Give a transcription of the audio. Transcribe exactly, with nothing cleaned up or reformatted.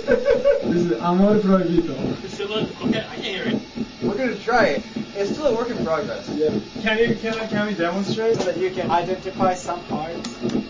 This is Amor Proibito. Okay, I can't hear it. We're gonna try it. It's still a work in progress. Yeah. Can you can I can we demonstrate? So that you can identify some parts.